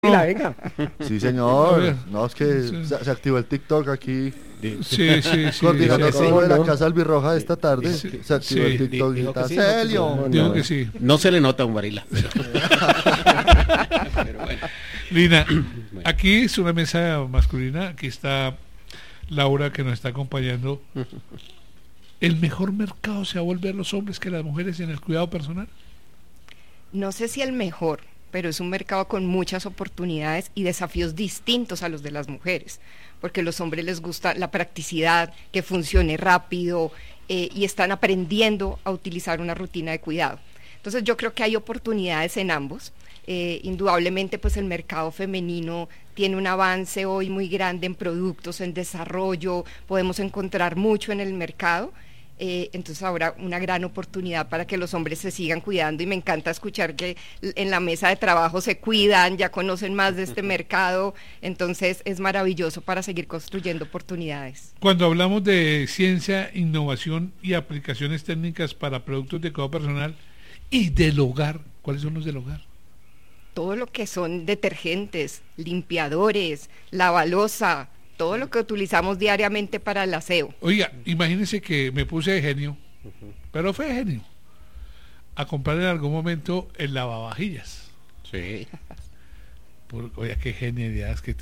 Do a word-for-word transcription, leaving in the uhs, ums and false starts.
La venga. Sí, señor. No, es que sí. se, se activó el TikTok aquí. Sí, sí, sí. Coordinador sí, de la no. Casa Albirroja esta tarde. Sí. Se activó Sí. el TikTok. Digo que sí, Celio. no, Digo no. que sí. No se le nota a un Varila. Pero... pero bueno. Lina, aquí es una mesa masculina. Aquí está Laura, que nos está acompañando. ¿El mejor mercado se va a volver los hombres que las mujeres en el cuidado personal? No sé si el mejor, pero es un mercado con muchas oportunidades y desafíos distintos a los de las mujeres, porque a los hombres les gusta la practicidad, que funcione rápido, eh, y están aprendiendo a utilizar una rutina de cuidado. Entonces yo creo que hay oportunidades en ambos. Eh, indudablemente pues el mercado femenino tiene un avance hoy muy grande en productos, en desarrollo, podemos encontrar mucho en el mercado. Eh, entonces ahora una gran oportunidad para que los hombres se sigan cuidando, y me encanta escuchar que en la mesa de trabajo se cuidan, ya conocen más de este mercado, entonces es maravilloso para seguir construyendo oportunidades. Cuando hablamos de ciencia, innovación y aplicaciones técnicas para productos de cuidado personal y del hogar, ¿cuáles son los del hogar? Todo lo que son detergentes, limpiadores, lavalosa, todo lo que utilizamos diariamente para el aseo. Oiga, imagínense que me puse de genio, uh-huh. pero fue de genio, a comprar en algún momento el lavavajillas. Sí. Por, oiga, qué genialidad es que